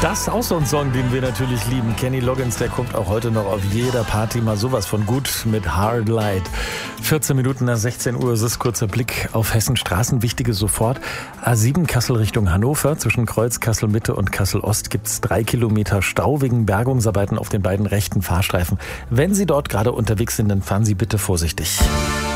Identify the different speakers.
Speaker 1: Das ist auch so ein Song, den wir natürlich lieben. Kenny Loggins, der kommt auch heute noch auf jeder Party mal sowas von gut mit Hard Light. 14 Minuten nach 16 Uhr ist es, kurzer Blick auf Hessens Straßen. Wichtiges sofort. A7 Kassel Richtung Hannover. Zwischen Kreuz Kassel Mitte und Kassel Ost gibt es 3 Kilometer Stau wegen Bergungsarbeiten auf den beiden rechten Fahrstreifen. Wenn Sie dort gerade unterwegs sind, dann fahren Sie bitte vorsichtig.